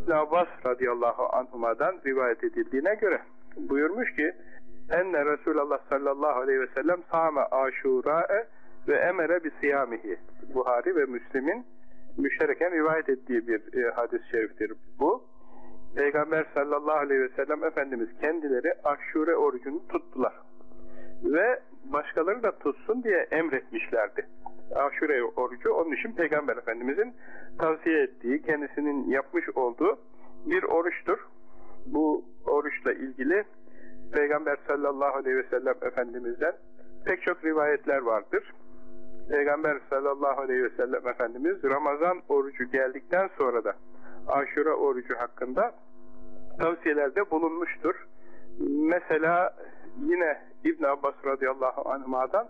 İbn Abbas radıyallahu anhuma'dan rivayet edildiğine göre buyurmuş ki enne Resulullah sallallahu aleyhi ve sellem sâme aşurâ'e ve emere bi siyamihi. Buhari ve Müslim'in müştereken rivayet ettiği bir hadis-i şeriftir bu. Peygamber sallallahu aleyhi ve sellem Efendimiz kendileri aşure orucunu tuttular. Ve başkaları da tutsun diye emretmişlerdi. Aşure orucu onun için Peygamber Efendimizin tavsiye ettiği, kendisinin yapmış olduğu bir oruçtur. Bu oruçla ilgili Peygamber sallallahu aleyhi ve sellem Efendimiz'den pek çok rivayetler vardır. Peygamber sallallahu aleyhi ve sellem Efendimiz Ramazan orucu geldikten sonra da Aşure orucu hakkında tavsiyelerde bulunmuştur. Mesela yine İbn Abbas radıyallahu anhuma'dan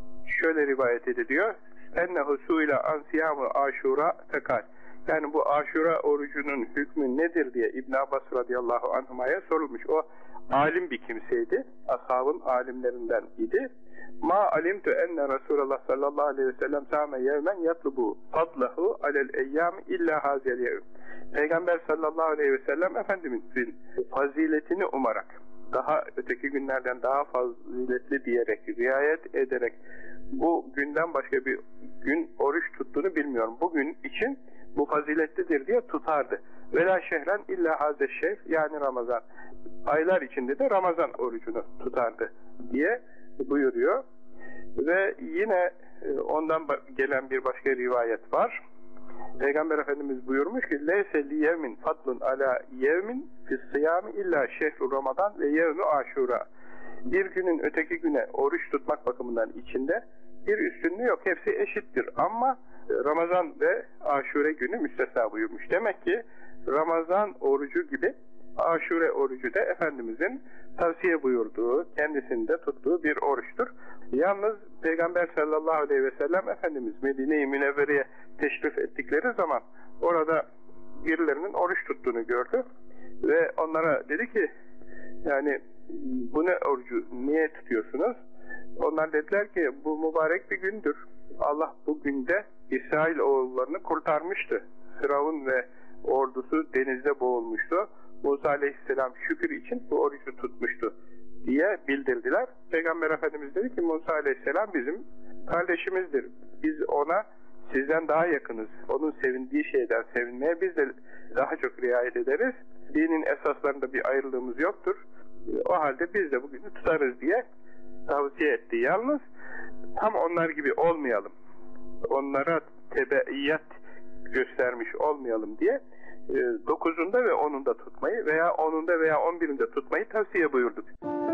şöyle rivayet ediliyor. Ennehu su'ile an siyamu aşura fekal. Yani bu aşura orucunun hükmü nedir diye İbn Abbas radıyallahu anhuma'ya sorulmuş. O alim bir kimseydi. Ashabın alimlerinden idi. Ma alimtu enne Resulullah sallallahu aleyhi ve sellem sâme yevmen yatlubu fadlahu alel eyyâm illa hazel yevm. Peygamber sallallahu aleyhi ve sellem Efendimizin faziletini umarak, daha öteki günlerden daha faziletli diyerek, riayet ederek bu günden başka bir gün oruç tuttuğunu bilmiyorum. Bugün için bu faziletlidir diye tutardı. Vela şehren illa haze şehr, yani Ramazan. Aylar içinde de Ramazan orucunu tutardı diye buyuruyor. Ve yine ondan gelen bir başka rivayet var. Peygamber Efendimiz buyurmuş ki leyse li yevmin fadlun ala yevmin fissiyami illa şehru Ramazan ve yevmi aşura. Bir günün öteki güne oruç tutmak bakımından içinde bir üstünlüğü yok. Hepsi eşittir ama Ramazan ve Aşure günü müstesna buyurmuş. Demek ki Ramazan orucu gibi Aşure orucu da Efendimizin tavsiye buyurduğu, kendisinde tuttuğu bir oruçtur. Yalnız Peygamber sallallahu aleyhi ve sellem Efendimiz Medine-i Münevvere'ye teşrif ettikleri zaman orada birilerinin oruç tuttuğunu gördü ve onlara dedi ki yani bu ne orucu, niye tutuyorsunuz? Onlar dediler ki bu mübarek bir gündür. Allah bu günde İsrail oğullarını kurtarmıştı. Firavun ve ordusu denizde boğulmuştu. Musa aleyhisselam şükür için bu orucu tutmuştu diye bildirdiler. Peygamber Efendimiz dedi ki Musa aleyhisselam bizim kardeşimizdir. Biz ona sizden daha yakınız. Onun sevindiği şeyden sevinmeye biz de daha çok riayet ederiz. Dinin esaslarında bir ayrılığımız yoktur. O halde biz de bugünü tutarız diye tavsiye etti. Yalnız tam onlar gibi olmayalım. Onlara tebeiyat göstermiş olmayalım diye 9'unda ve 10'unda tutmayı veya 10'unda veya 11'inde tutmayı tavsiye buyurduk.